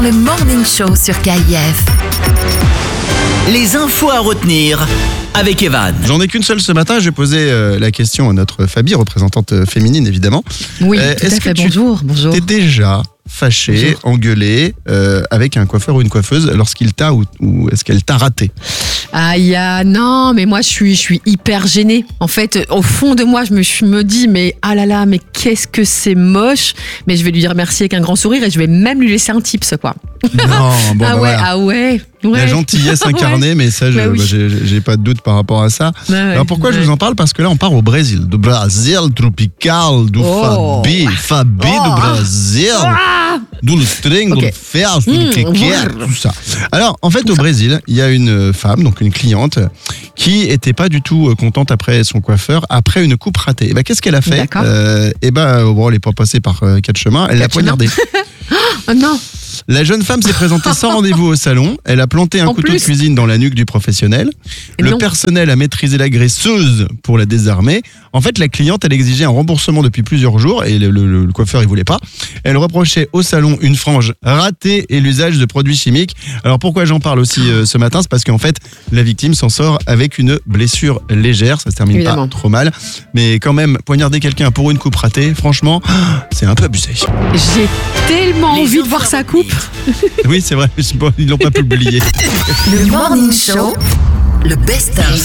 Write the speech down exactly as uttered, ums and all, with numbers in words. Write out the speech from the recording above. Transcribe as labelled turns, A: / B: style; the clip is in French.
A: Le Morning Show sur K I F. Les infos à retenir avec Evan.
B: J'en ai qu'une seule ce matin. J'ai posé euh, la question à notre Fabie, représentante euh, féminine évidemment.
C: Oui,
B: Euh,
C: tout à
B: est-ce
C: fait.
B: que tu
C: Bonjour, bonjour.
B: T'es déjà fâché, engueulé euh, avec un coiffeur ou une coiffeuse lorsqu'il t'a ou, ou est-ce qu'elle t'a raté?
C: Ah, y a... Non, mais moi, je suis, je suis hyper gênée. En fait, au fond de moi, je me, je me dis, mais ah là là, mais qu'est-ce que c'est moche. Mais je vais lui dire merci avec un grand sourire et je vais même lui laisser un tips, quoi.
B: Non, bon,
C: ah,
B: bah,
C: ouais,
B: voilà.
C: ah ouais, ouais.
B: La gentillesse incarnée, mais ça, je-
C: Bah oui.
B: bah, j'ai, j'ai pas de doute par rapport à ça.
C: Bah ouais,
B: Alors pourquoi je
C: ouais.
B: vous en parle? Parce que là, on part au Brésil. Do Brasil tropical, do
C: Oh.
B: Fabi, Fabi
C: Oh.
B: do Brasil,
C: Ah
B: do string, do
C: Ok.
B: fer, do
C: Mmh,
B: kéké,
C: voilà.
B: tout ça. Alors, en fait, au Brésil, il y a une femme, donc une cliente, qui était pas du tout euh, contente après son coiffeur, après une coupe ratée. Et ben, qu'est-ce qu'elle a fait?
C: D'accord.
B: euh, Et ben, bon, elle est pas passée par euh, quatre chemins, elle l'a
C: Quatre chemins.
B: poignardée.
C: Oh non.
B: La jeune femme s'est présentée sans rendez-vous au salon. Elle a planté un
C: En
B: couteau
C: plus.
B: de cuisine dans la nuque du professionnel.
C: Et
B: Le
C: non.
B: personnel a maîtrisé l'agresseuse pour la désarmer. En fait, la cliente, elle exigeait un remboursement depuis plusieurs jours et le, le- le coiffeur, il voulait pas. Elle reprochait au salon une frange ratée et l'usage de produits chimiques. Alors pourquoi j'en parle aussi euh, ce matin? C'est parce qu'en fait, la victime s'en sort avec une blessure légère. Ça se termine
C: Évidemment.
B: pas trop mal. Mais quand même, poignarder quelqu'un pour une coupe ratée, franchement, c'est un peu abusé.
C: J'ai tellement
A: Les
C: envie de
A: infos
C: voir
A: à
C: sa
A: retenir.
C: coupe.
B: Oui, c'est vrai, ils l'ont pas publié.
A: Le Morning Show, le best-of.